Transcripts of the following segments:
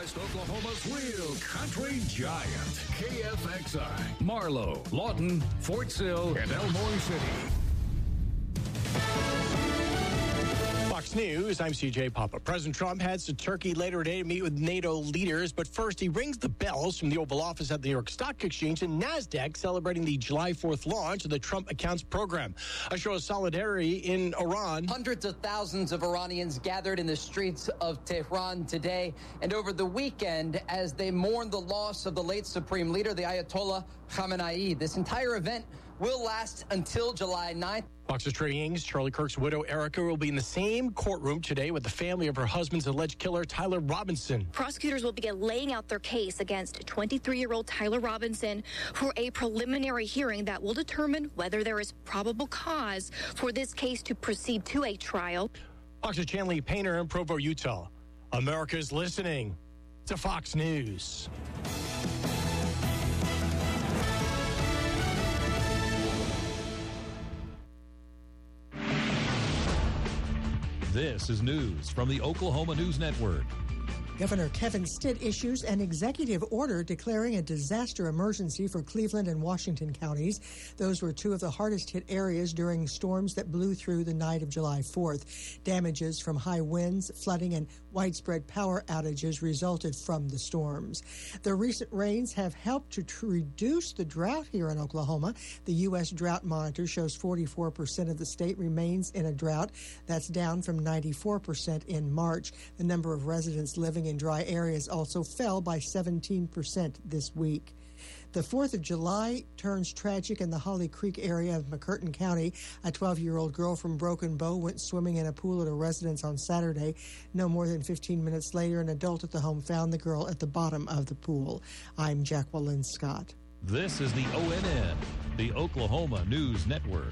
West Oklahoma's real country giant. KFXI, Marlow, Lawton, Fort Sill, and Elmore City. Fox News, I'm CJ Papa. President Trump heads to Turkey later today to meet with NATO leaders, but first he rings the bells from the Oval Office at the New York Stock Exchange and NASDAQ celebrating the July 4th launch of the Trump Accounts program. A show of solidarity in Iran. Hundreds of thousands of Iranians gathered in the streets of Tehran today and over the weekend as they mourn the loss of the late Supreme Leader, the Ayatollah Khamenei. This entire event will last until July 9th. Fox Trading's Charlie Kirk's widow, Erica, will be in the same courtroom today with the family of her husband's alleged killer, Tyler Robinson. Prosecutors will begin laying out their case against 23-year-old Tyler Robinson for a preliminary hearing that will determine whether there is probable cause for this case to proceed to a trial. Fox's Chanley Painter in Provo, Utah. America's listening to Fox News. This is news from the Oklahoma News Network. Governor Kevin Stitt issues an executive order declaring a disaster emergency for Cleveland and Washington counties. Those were two of the hardest hit areas during storms that blew through the night of July 4th. Damages from high winds, flooding, and widespread power outages resulted from the storms. The recent rains have helped to reduce the drought here in Oklahoma. The U.S. Drought Monitor shows 44% of the state remains in a drought. That's down from 94% in March. The number of residents living in dry areas also fell by 17% this week. The 4th of July turns tragic in the Holly Creek area of McCurtain County. A 12-year-old girl from Broken Bow went swimming in a pool at a residence on Saturday. No more than 15 minutes later, an adult at the home found the girl at the bottom of the pool. I'm Jacqueline Scott. This is the ONN, the Oklahoma News Network.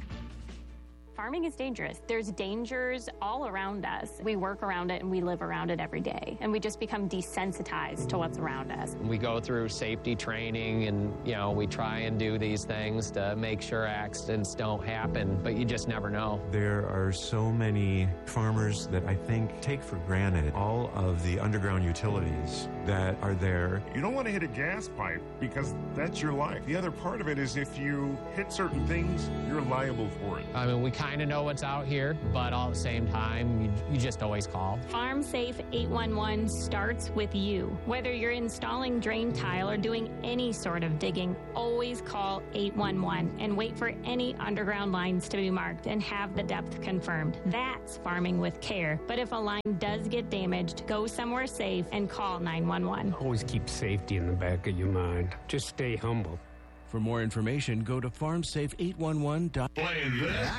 Farming is dangerous. There's dangers all around us. We work around it and we live around it every day. And we just become desensitized to what's around us. We go through safety training and, we try and do these things to make sure accidents don't happen, but you just never know. There are so many farmers that I think take for granted all of the underground utilities that are there. You don't want to hit a gas pipe because that's your life. The other part of it is if you hit certain things, you're liable for it. I mean, we kind of know what's out here, but all at the same time, you just always call. Farm Safe 811 starts with you. Whether you're installing drain tile or doing any sort of digging, always call 811 and wait for any underground lines to be marked and have the depth confirmed. That's farming with care. But if a line does get damaged, go somewhere safe and call 911. Always keep safety in the back of your mind. Just stay humble. For more information, go to farmsafe811.com. Playing this.